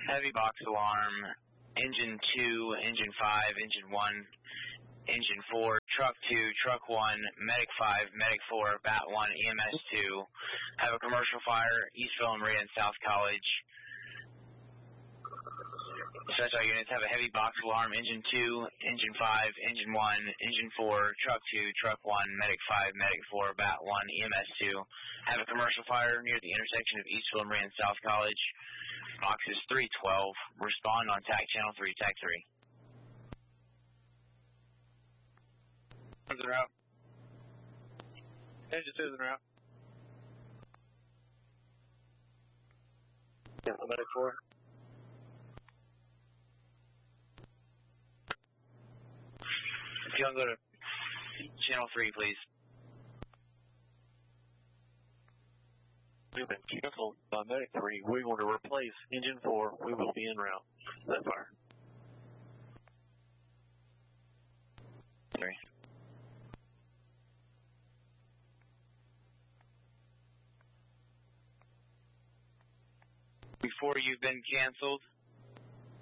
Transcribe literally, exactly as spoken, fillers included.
Heavy box alarm, engine two, engine five, engine one, engine four, truck two, truck one, medic five, medic four, bat one, E M S two. Have a commercial fire, Eastville and Maria and South College. Special units have a heavy box alarm, engine two, engine five, engine one, engine four, truck two, truck one, medic five, medic four, bat one, E M S two. Have a commercial fire near the intersection of Eastville and Maria and South College. Box is three twelve. Respond on TAC channel three, TAC three. One's en route. Engine two is en route. Yeah, medic four. If you want to go to channel three, please. We've been canceled by medic three. We want to replace engine four. We will be en route. That fire. Three. Before you've been canceled,